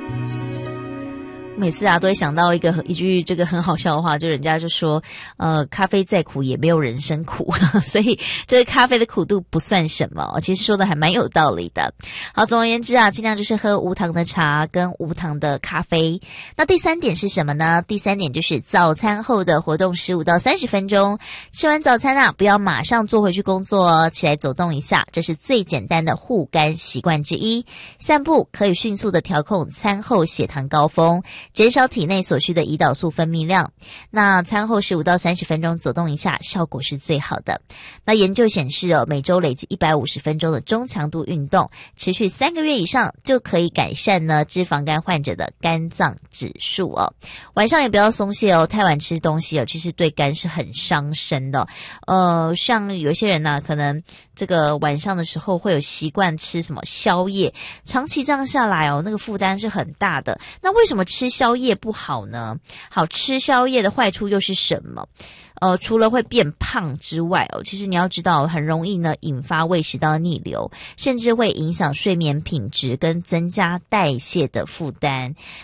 每次都会想到一句这个很好笑的话，就人家就说咖啡再苦也没有人生苦所以这个咖啡的苦度不算什么，其实说的还蛮有道理的。好，总而言之尽量就是喝无糖的茶跟无糖的咖啡。那第3点是什么呢？第3点就是早餐后的活动15到30分钟，吃完早餐不要马上坐回去工作哦，起来走动一下，这是最简单的护肝习惯之一。散步可以迅速的调控餐后血糖高峰，减少体内所需的胰岛素分泌量。那餐后15到30分钟走动一下，效果是最好的。那研究显示每周累积150分钟的中强度运动，持续3个月以上，就可以改善呢脂肪肝患者的肝脏指数哦。晚上也不要松懈哦，太晚吃东西其实对肝是很伤身的。像有一些人可能这个晚上的时候会有习惯吃什么宵夜，长期这样下来那个负担是很大的。那为什么吃宵夜不好呢？好，吃宵夜的坏处又是什么？除了会变胖之外其实你要知道很容易呢引发胃食道逆流，甚至会影响睡眠品质跟增加代谢的负担。